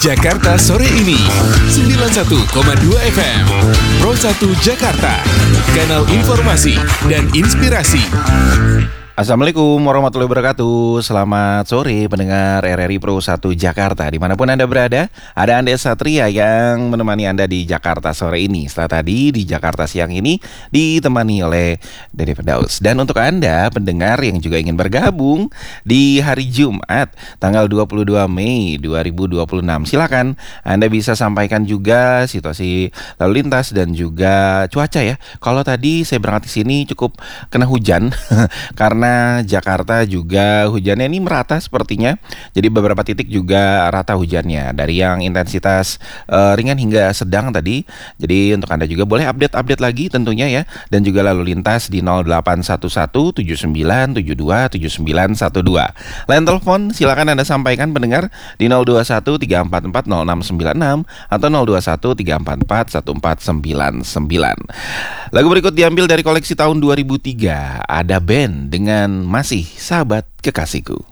Jakarta sore ini 91,2 FM Pro 1 Jakarta, kanal informasi dan inspirasi. Assalamualaikum warahmatullahi wabarakatuh. Selamat sore pendengar RRI Pro 1 Jakarta. Dimanapun Anda berada, ada Anda Satria yang menemani Anda di Jakarta sore ini. Setelah tadi di Jakarta siang ini ditemani oleh Dede Firdaus. Dan untuk Anda pendengar yang juga ingin bergabung di hari Jumat tanggal 22 Mei 2026, silakan Anda bisa sampaikan juga situasi lalu lintas dan juga cuaca ya. Kalau tadi saya berangkat ke sini cukup kena hujan karena Jakarta juga hujannya ini merata sepertinya. Jadi beberapa titik juga rata hujannya, dari yang intensitas ringan hingga sedang tadi. Jadi untuk Anda juga boleh update lagi tentunya ya. Dan juga lalu lintas di 081179727912. Line telepon silakan Anda sampaikan pendengar di 0213440696 atau 0213441499. Lagu berikut diambil dari koleksi tahun 2003. Ada band dengan Masih Sahabat Kekasihku.